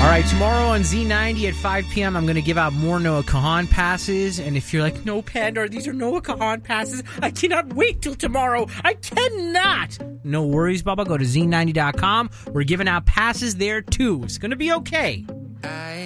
All right, tomorrow on Z90 at 5 p.m., I'm going to give out more Noah Kahan passes. And if you're like, no, Pandar, these are Noah Kahan passes. I cannot wait till tomorrow. I cannot. No worries, Bubba. Go to Z90.com. We're giving out passes there, too. It's going to be okay.